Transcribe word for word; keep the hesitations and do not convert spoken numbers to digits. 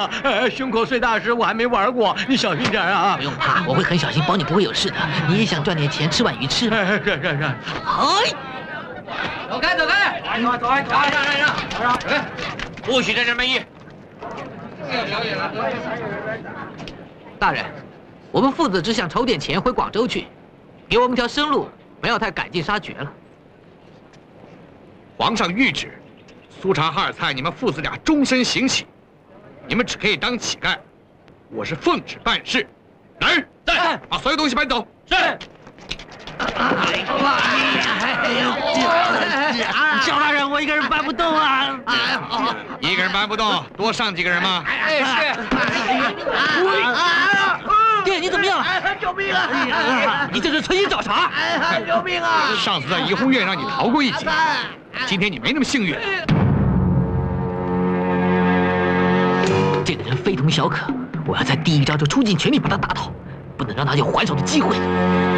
啊！呃，胸口碎大石我还没玩过，你小心点啊！ 不用怕，我会很小心，保你不会有事的。你也想赚点钱，吃碗鱼翅？ 是是是。 哎， 走开走开！走走走，让让让让让！走开！不许在这闷议。 大人，我们父子只想筹点钱回广州去，给我们条生路，不要太赶尽杀绝了。 皇上谕旨，苏察哈尔蔡你们父子俩终身行乞，你们只可以当乞丐。我是奉旨办事。来人，在，把所有东西搬走。 是。 肖大人，我一个人搬不动啊！ 一个人搬不动，多上几个人嘛。 哎，是。 爹，你怎么样？ 救命啊！ 你这是存心找茬！ 救命啊！ 上次在怡红院让你逃过一劫，今天你没那么幸运。 这个人非同小可，我要在第一招就出尽全力把他打倒，不能让他有还手的机会。